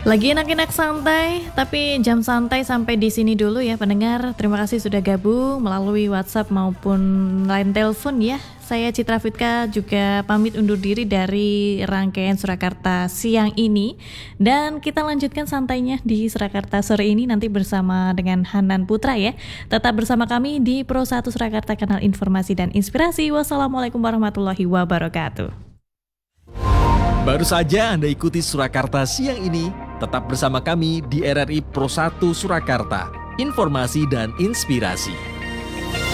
Lagi enak-enak santai, tapi jam santai sampai di sini dulu ya pendengar. Terima kasih sudah gabung melalui WhatsApp maupun line telepon ya. Saya Citra Fitka juga pamit undur diri dari rangkaian Surakarta siang ini. Dan kita lanjutkan santainya di Surakarta sore ini nanti bersama dengan Hanan Putra ya. Tetap bersama kami di Pro 1 Surakarta, kanal informasi dan inspirasi. Wassalamualaikum warahmatullahi wabarakatuh. Baru saja Anda ikuti Surakarta siang ini. Tetap bersama kami di RRI Pro 1 Surakarta, informasi dan inspirasi.